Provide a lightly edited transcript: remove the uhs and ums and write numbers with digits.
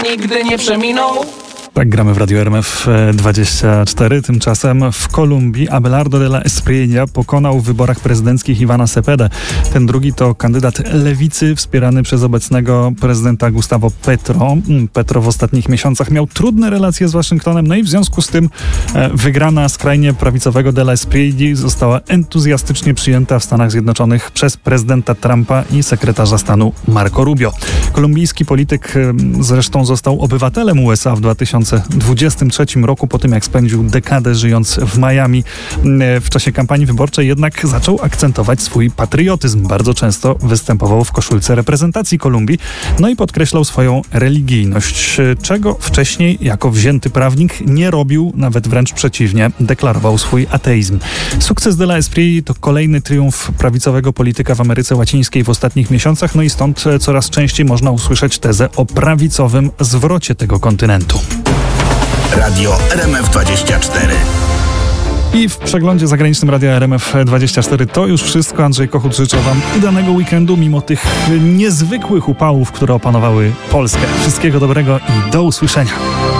nigdy nie przeminął. Tak gramy w Radio RMF24. Tymczasem w Kolumbii Abelardo de la Espriella pokonał w wyborach prezydenckich Ivana Cepedę. Ten drugi to kandydat lewicy wspierany przez obecnego prezydenta Gustavo Petro. Petro w ostatnich miesiącach miał trudne relacje z Waszyngtonem, no i w związku z tym wygrana skrajnie prawicowego de la Esprielli została entuzjastycznie przyjęta w Stanach Zjednoczonych przez prezydenta Trumpa i sekretarza stanu Marco Rubio. Kolumbijski polityk zresztą został obywatelem USA w 2023 roku, po tym jak spędził dekadę żyjąc w Miami. W czasie kampanii wyborczej jednak zaczął akcentować swój patriotyzm. Bardzo często występował w koszulce reprezentacji Kolumbii, no i podkreślał swoją religijność, czego wcześniej jako wzięty prawnik nie robił, nawet wręcz przeciwnie, deklarował swój ateizm. Sukces de la Esprielli to kolejny triumf prawicowego polityka w Ameryce Łacińskiej w ostatnich miesiącach, no i stąd coraz częściej można usłyszeć tezę o prawicowym zwrocie tego kontynentu. Radio RMF24. I w przeglądzie zagranicznym Radia RMF24 to już wszystko. Andrzej Kochut życzę Wam udanego weekendu, mimo tych niezwykłych upałów, które opanowały Polskę. Wszystkiego dobrego i do usłyszenia.